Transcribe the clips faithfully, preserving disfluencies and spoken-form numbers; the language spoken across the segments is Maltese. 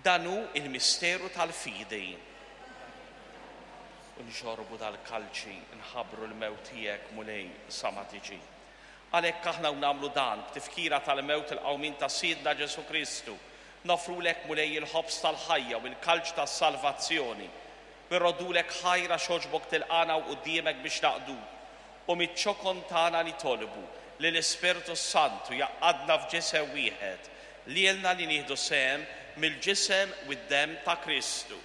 Danu il-misteru tal-fidi. Nġorbu dal-kalċi, nħabru l-mewt tiegħek mulej sa ma tiġi. Għalhekk aħna nagħmlu dan b'tifkira tal-mewt il-qawmin ta' Sidna Ġesu Kristu. Nofrulek mulej il-ħobs tal-ħajja u l-kalċ tas-salvazzjoni. Birrodulek ħajra xoġbok tilqana u quddiemek biex naqdu. U mit-ċokon tagħna nitolbu li l-Ispirtu Santu jaqadna f'ġisem wieħed li jelna li nieħdu sehem mill-ġisem u d-dem ta' Kristu.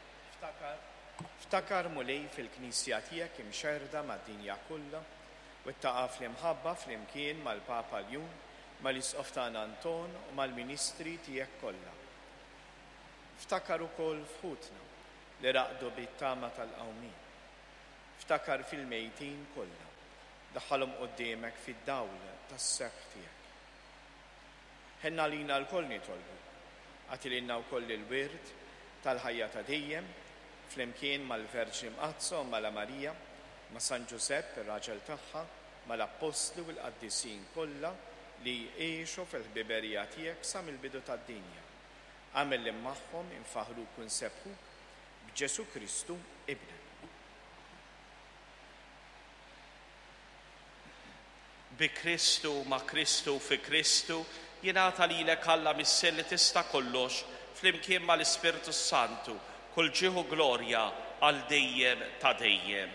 Ftakar mulej fil-Knisja tiegħek imxerda mad-dinja kollha u ttaqa' fl-imħabba fl-imkien mal-Papa Ljum, mal-Isqoftan Anton u mal-Ministri tiegħek kollha. Ftakar ukoll f'ħutna li raqdu bit-tama tal-qawmin. Ftakar fil-mejtin kollha, daħħalhom quddiemek fid-dawl tas-seħħ tiegħek. Ħenna lina l-koll nitolbu, għatililna wkoll il-wird tal-ħajja ta' dejjem fl-imkien mal-Verġi Mqazza u mala Marija, ma' San Ġusepp ir-raġel tagħha, mal-Apostlu u l-Qaddisin kollha li jgħixu fil-ħbiberija tiegħek sa mill-bidu tad-dinja. Għamel li magħhom infaħruk u nsebħuk b'Ġesu Kristu ibnek. Bi Kristu, ma' Kristu, fi Kristu, jingħata lilek Alla mis-sell li tista' kollox fl-imkien mal-Ispirtu Santu, kull ġieħu glorja għal dejjem ta' dejjem.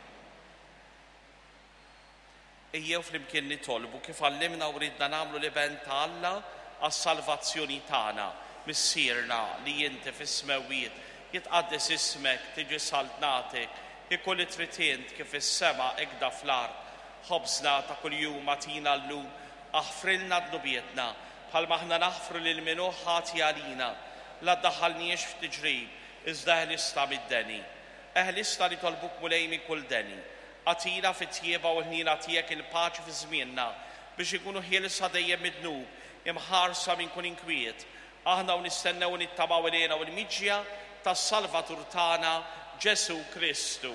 Ejjew flimkien nitolbu kif għallimna u ridna nagħmlu l-event ta' Alla għas-salvazzjoni tagħna, missierna li inti fis-smewiet jitqaddes ismek, tiġi saltnatek, ikun it-tritient kif is-sema ekda fl-art, ħobżna ta' kuljum atina llum, aħfrilna d-nubietna, bħalma aħna naħfru lil min hu ħati għalina, la ddaħħalniex f'tiġrib, iżda eħlista mid-deni. Eħlista li tolbuk mulej minn kull deni. Għatina fit-tjieba u l-ħnina tiegħek il-paċi fi żmienna biex ikunu ħielsa dejjem mid-dnub, imħarsa minn kull inkwiet. Aħna u nistennew u nittamaw ilejna u l-miġja tas-Salvatur tagħna Ġesu Kristu.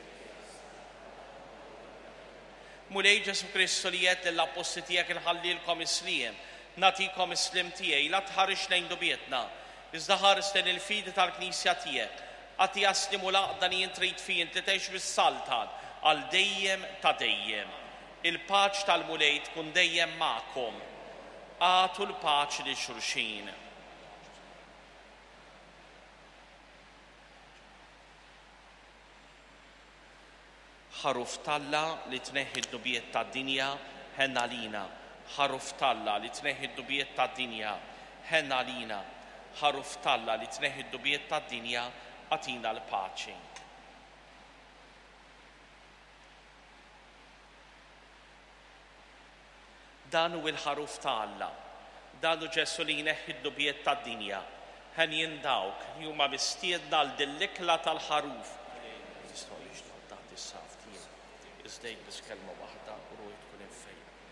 Mulej Ġesu Kristu li jgħid lill-apposti tiegħek inħallilkom isliem, nagħtikom islim tiegħi, la tħarix lejn dubietna. Iżda ħares lejn il-fidi tal-Knisja tiegħek, għati jaslimu laqda li jintrid fien li tgħix bis-saltan għal dejjem ta' dejjem. Il-paċ tal-mulej tkun dejjem magħkom. Għatu l-paċi li xulxin. Ħaruf Talla li tneħħi d-dubiet tad-dinja ħenna lina. Ħaruf Talla li tneħħi d-dubiet tad-dinja ħenna lina. Ħaruf Talla li tneħħi d-dubiet tad-dinja għatina l-paċi. Dan hu l-ħaruf ta' Alla, dan hu Ġesu li jneħħi d-dubiet tad-dinja. Ħen jindawk li huma mistiedna għal dil-ikla tal-ħaruf. Tistgħu taħt is-saf tiegħek. Iżdejk biss kelma waħda u ruħi tkun infejn.